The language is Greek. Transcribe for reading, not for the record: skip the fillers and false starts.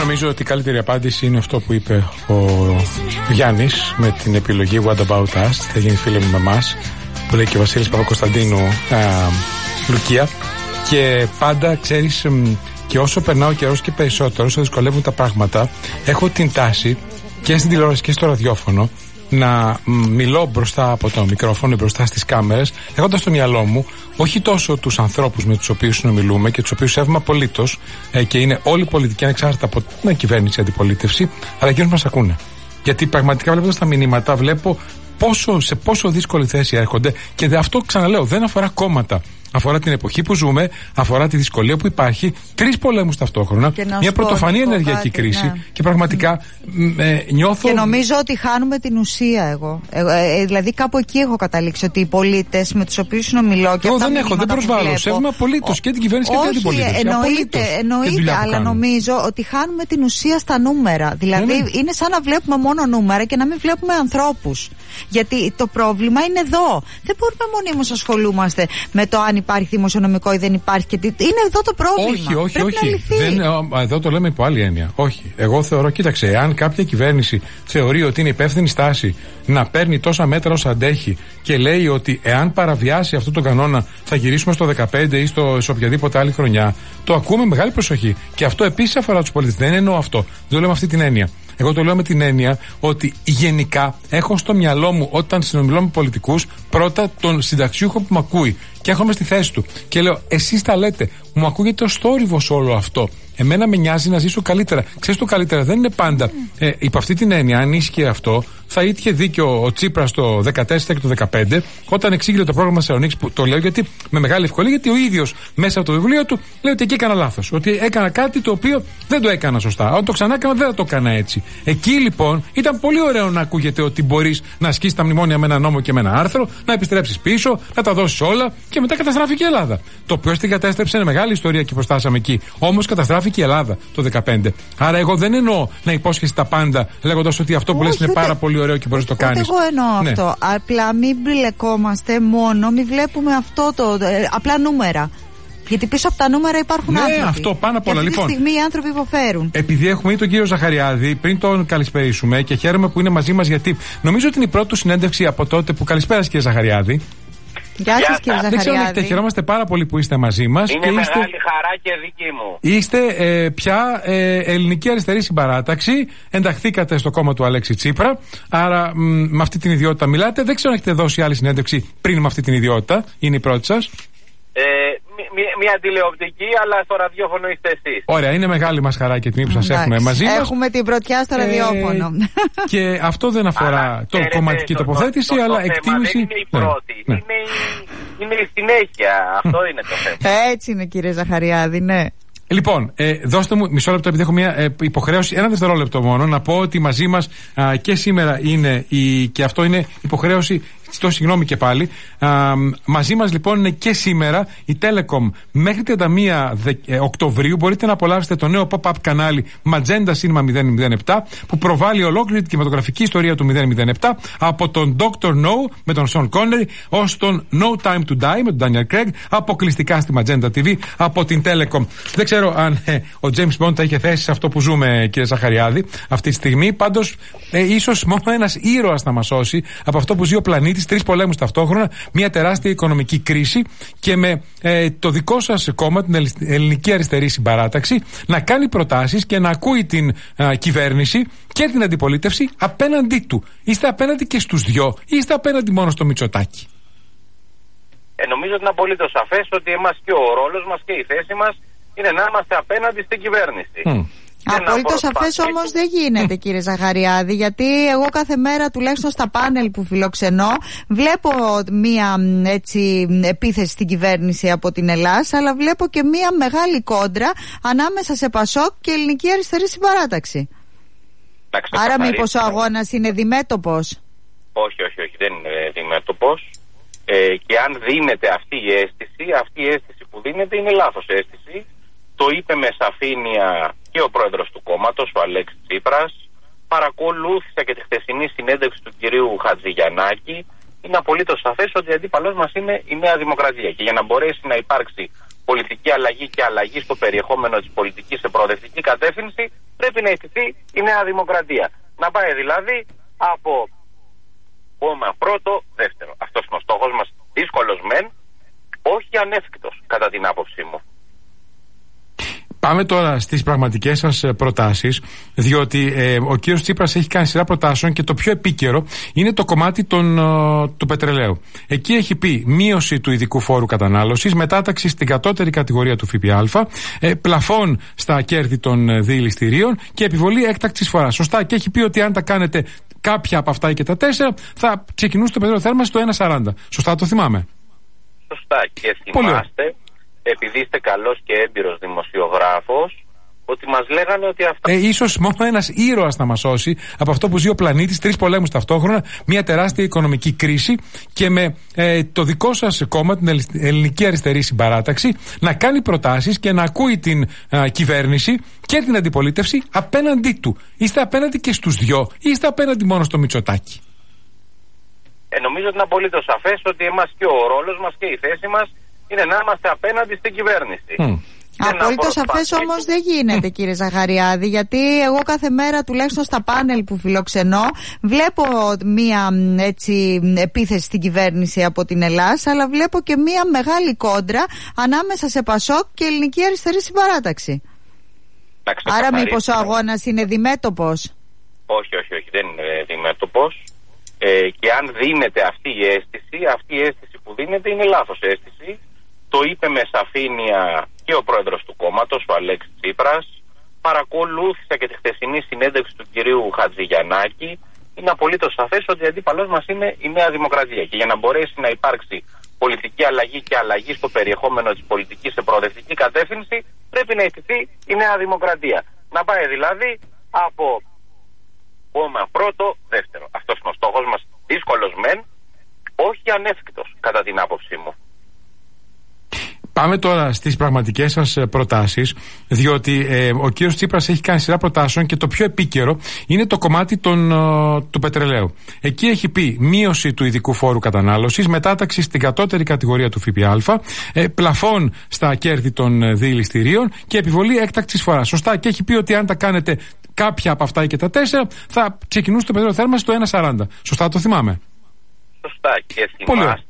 Νομίζω ότι η καλύτερη απάντηση είναι αυτό που είπε ο Γιάννης με την επιλογή What About Us, θα γίνει φίλοι μου με εμάς, που λέει και ο Βασίλης Παπακοσταντίνου Λουκία. Και πάντα ξέρεις, και όσο περνάω καιρός και περισσότερο, όσο δυσκολεύουν τα πράγματα, έχω την τάση και στην τηλεόραση και στο ραδιόφωνο να μιλώ μπροστά από το μικρόφωνο, μπροστά στις κάμερες, έχοντας στο μυαλό μου όχι τόσο τους ανθρώπους με τους οποίους συνομιλούμε και τους οποίους σέβομαι απολύτως, και είναι όλοι πολιτικοί ανεξάρτητα από την κυβέρνηση, αντιπολίτευση, αλλά εκείνους μας ακούνε. Γιατί πραγματικά βλέποντας τα μηνύματα βλέπω σε πόσο δύσκολη θέση έρχονται, και αυτό ξαναλέω δεν αφορά κόμματα. Αφορά την εποχή που ζούμε, αφορά τη δυσκολία που υπάρχει, 3 πολέμους ταυτόχρονα, μια πρωτοφανή ενεργειακή κρίση, ναι. Και πραγματικά νιώθω. Και νομίζω ότι χάνουμε την ουσία εγώ. Δηλαδή κάπου εκεί έχω καταλήξει, ότι οι πολίτες με τους οποίους συνομιλώ και αυτά δεν προσβάλλω. Σέβομαι απολύτως και την κυβέρνηση και την αντιπολίτευση. Εννοείται, αλλά νομίζω ότι χάνουμε την ουσία στα νούμερα. Δηλαδή είναι σαν να βλέπουμε μόνο νούμερα και να μην βλέπουμε ανθρώπους. Γιατί το πρόβλημα είναι εδώ. Δεν μπορούμε μονίμως να ασχολούμαστε με το αν υπάρχει δημοσιονομικό ή δεν υπάρχει. Είναι εδώ το πρόβλημα. Όχι. Εδώ το λέμε υπό άλλη έννοια. Όχι. Εγώ θεωρώ, κοίταξε, εάν κάποια κυβέρνηση θεωρεί ότι είναι υπεύθυνη στάση να παίρνει τόσα μέτρα όσο αντέχει και λέει ότι εάν παραβιάσει αυτόν τον κανόνα θα γυρίσουμε στο 15 ή σε οποιαδήποτε άλλη χρονιά, το ακούμε με μεγάλη προσοχή. Και αυτό επίσης αφορά τους πολίτες. Δεν εννοώ αυτό. Δεν το λέω με αυτή την έννοια. Εγώ το λέω με την έννοια ότι γενικά έχω στο μυαλό μου, όταν συνομιλώ με πολιτικούς, πρώτα τον συνταξιούχο που με ακούει και έρχομαι στη θέση του και λέω: εσείς τα λέτε, μου ακούγεται ως θόρυβος όλο αυτό. Εμένα με νοιάζει να ζήσω καλύτερα. Ξέρεις, το καλύτερα δεν είναι πάντα. Υπό αυτή την έννοια, αν ίσχυε αυτό, θα είχε δίκιο ο Τσίπρας το 2014 και το 2015, όταν εξήγηλε το πρόγραμμα Θεσσαλονίκης, που το λέω γιατί με μεγάλη ευκολία, γιατί ο ίδιος μέσα από το βιβλίο του λέει ότι εκεί έκανα λάθος. Ότι έκανα κάτι το οποίο δεν το έκανα σωστά. Αν το ξανά έκανα, δεν θα το έκανα έτσι. Εκεί λοιπόν ήταν πολύ ωραίο να ακούγεται ότι μπορείς να ασκήσεις τα μνημόνια με ένα νόμο και με ένα άρθρο, να επιστρέψεις πίσω, να τα δώσεις όλα, και μετά καταστράφηκε η Ελλάδα. Το ποιος την κατέστρεψε είναι μεγάλη ιστορία και προστάσαμε εκεί. Όμως καταστράφηκε η Ελλάδα το 2015. Άρα εγώ δεν εννοώ να υπόσχεσαι τα πάντα λέγοντας ότι αυτό που λες είναι πάρα πολύ ωραίο και μπορείς να το κάνεις. Εγώ εννοώ αυτό. Απλά μην μπλεκόμαστε μόνο, μην βλέπουμε αυτό απλά νούμερα. Γιατί πίσω από τα νούμερα υπάρχουν άνθρωποι. Αυτό πάνω απ' όλα. Αυτή τη στιγμή οι άνθρωποι υποφέρουν. Επειδή έχουμε τον κύριο Ζαχαριάδη, πριν τον καλησπερίσουμε, και χαίρομαι που είναι μαζί μας, γιατί νομίζω ότι είναι η πρώτη του συνέντευξη από τότε που. Καλησπέρα, κύριε Ζαχαριάδη. Γεια σας, κύριε Ζαχαριάδη. Δεν ξέρω αν έχετε, χαιρόμαστε πάρα πολύ που είστε μαζί μας. Είναι μεγάλη χαρά και δική μου. Είστε πια ελληνική αριστερή συμπαράταξη. Ενταχθήκατε στο κόμμα του Αλέξη Τσίπρα. Άρα με αυτή την ιδιότητα μιλάτε. Δεν ξέρω αν έχετε δώσει άλλη συνέντευξη πριν με αυτή την ιδιότητα. Είναι η πρώτη σας. Μια τηλεοπτική, αλλά στο ραδιόφωνο είστε εσείς. Ωραία, είναι μεγάλη μας χαρά και τιμή που σας έχουμε μαζί μας. Έχουμε την πρωτιά στο ραδιόφωνο. Και αυτό δεν αφορά το κομματική τοποθέτηση, αλλά εκτίμηση. Δεν είναι η πρώτη. Είναι η συνέχεια. Αυτό είναι το θέμα. Έτσι είναι, κύριε Ζαχαριάδη, ναι. Λοιπόν, δώστε μου μισό λεπτό, επειδή έχω μια υποχρέωση, ένα δευτερόλεπτο μόνο, να πω ότι μαζί μας και σήμερα είναι και αυτό είναι υποχρέωση. Στο συγγνώμη και πάλι. Μαζί μας λοιπόν είναι και σήμερα η Telecom. Μέχρι 31 Οκτωβρίου μπορείτε να απολαύσετε το νέο pop-up κανάλι Magenta Cinema 007, που προβάλλει ολόκληρη την κινηματογραφική ιστορία του 007, από τον Dr. No με τον Sean Connery ως τον No Time to Die με τον Daniel Craig, αποκλειστικά στη Magenta TV από την Telecom. Δεν ξέρω αν ο James Bond θα είχε θέση σε αυτό που ζούμε, κύριε Ζαχαριάδη, αυτή τη στιγμή. Πάντως ίσως μόνο ένας ήρωας θα μας σώσει από αυτό που ζει ο πλανήτης. 3 πολέμους ταυτόχρονα, μια τεράστια οικονομική κρίση, και με το δικό σας κόμμα, την Ελληνική Αριστερή Συμπαράταξη, να κάνει προτάσεις και να ακούει την κυβέρνηση και την αντιπολίτευση απέναντί του. Είστε απέναντι και στους δυο, ή είστε απέναντι μόνο στο Μητσοτάκη? Νομίζω ότι είναι απολύτως σαφές ότι εμάς και ο ρόλος μας και η θέση μας είναι να είμαστε απέναντι στην κυβέρνηση. Απολύτως σαφές όμως δεν γίνεται, κύριε Ζαχαριάδη, γιατί εγώ κάθε μέρα, τουλάχιστον στα πάνελ που φιλοξενώ, βλέπω μία επίθεση στην κυβέρνηση από την Ελλάδα, αλλά βλέπω και μία μεγάλη κόντρα ανάμεσα σε Πασόκ και Ελληνική Αριστερή Συμπαράταξη. Άρα μήπως ο αγώνας είναι διμέτωπος? Όχι, δεν είναι διμέτωπος. Και αν δίνεται αυτή η αίσθηση που δίνεται είναι λάθος αίσθηση. Το είπε με σαφήνεια και ο πρόεδρος του κόμματος, ο Αλέξης Τσίπρας. Παρακολούθησα και τη χθεσινή συνέντευξη του κυρίου Χατζηγιαννάκη. Είναι απολύτως σαφές ότι αντίπαλός μας είναι η Νέα Δημοκρατία. Και για να μπορέσει να υπάρξει πολιτική αλλαγή και αλλαγή στο περιεχόμενο της πολιτικής σε προοδευτική κατεύθυνση, πρέπει να ιτηθεί η Νέα Δημοκρατία. Να πάει δηλαδή από κόμμα πρώτο, δεύτερο. Αυτός είναι ο στόχος μας. Δύσκολος μεν, όχι ανέφικτος κατά την άποψή μου. Πάμε τώρα στις πραγματικές σας προτάσεις, διότι ο κύριος Τσίπρας έχει κάνει σειρά προτάσεων και το πιο επίκαιρο είναι το κομμάτι του πετρελαίου. Εκεί έχει πει μείωση του ειδικού φόρου κατανάλωσης, μετάταξη στην κατώτερη κατηγορία του ΦΠΑ, πλαφόν στα κέρδη των διηληστηρίων και επιβολή έκτακτης φοράς. Σωστά, και έχει πει ότι αν τα κάνετε κάποια από αυτά και τα 4, θα ξεκινούσε το πετρέλαιο θέρμανση στο 1,40. Σωστά, το θυμάμαι. Σωστά, και θυμάστε, επειδή είστε καλός και έμπειρος δημοσιογράφος, ότι μας λέγανε ότι αυτά... Ίσως μόνο ένας ήρωας να μας σώσει από αυτό που ζει ο πλανήτης, 3 πολέμους ταυτόχρονα, μια τεράστια οικονομική κρίση και με το δικό σας κόμμα, την Ελληνική Αριστερή Συμπαράταξη, να κάνει προτάσεις και να ακούει την κυβέρνηση και την αντιπολίτευση απέναντί του. Είστε απέναντι και στους δυο ή είστε απέναντι μόνο στο Μητσοτάκη? Νομίζω ότι είναι απολύτως σαφές ότι εμάς και ο ρόλος μας και η θέση μας είναι να είμαστε απέναντι στην κυβέρνηση. Απολύτως σαφές όμως δεν γίνεται, κύριε Ζαχαριάδη, γιατί εγώ κάθε μέρα, τουλάχιστον στα πάνελ που φιλοξενώ, βλέπω μία επίθεση στην κυβέρνηση από την Ελλάδα, αλλά βλέπω και μία μεγάλη κόντρα ανάμεσα σε ΠΑΣΟΚ και Ελληνική Αριστερή Συμπαράταξη. Άρα μήπως ο αγώνας είναι διμέτωπος? Όχι, δεν είναι διμέτωπος. Και αν δίνεται αυτή η αίσθηση που δίνεται είναι λάθος αίσθηση. Το είπε με σαφήνεια και ο πρόεδρος του κόμματος, ο Αλέξης Τσίπρας. Παρακολούθησα και τη χθεσινή συνέντευξη του κυρίου Χατζηγιαννάκη. Είναι απολύτως σαφές ότι ο αντίπαλός μας είναι η Νέα Δημοκρατία. Και για να μπορέσει να υπάρξει πολιτική αλλαγή και αλλαγή στο περιεχόμενο της πολιτικής σε προοδευτική κατεύθυνση, πρέπει να ιτηθεί η Νέα Δημοκρατία. Να πάει δηλαδή από κόμμα πρώτο, δεύτερο. Αυτός είναι ο στόχος μας. Δύσκολος μεν, όχι ανέφικτος κατά την άποψή μου. Πάμε τώρα στις πραγματικές σας προτάσεις, διότι ο κύριος Τσίπρας έχει κάνει σειρά προτάσεων και το πιο επίκαιρο είναι το κομμάτι του πετρελαίου. Εκεί έχει πει μείωση του ειδικού φόρου κατανάλωσης, μετάταξη στην κατώτερη κατηγορία του ΦΠΑ, πλαφόν στα κέρδη των διηληστηρίων και επιβολή έκτακτης φοράς. Σωστά, και έχει πει ότι αν τα κάνετε κάποια από αυτά και τα 4, θα ξεκινούσε το πετρέλαιο θέρμανση στο 1,40. Σωστά, το θυμάμαι. Σωστά, και θυμάστε